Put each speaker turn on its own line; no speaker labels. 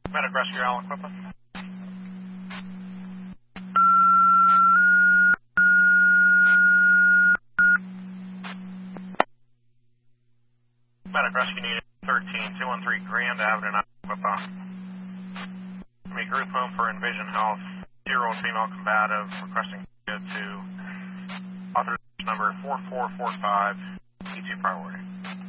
Medic Rescue Allen Equipment. Medic Rescue needed 13213 Grand Avenue, Equipment. We group home for Envision Health, 0 female combative, requesting to authorization number 4445, E2 priority.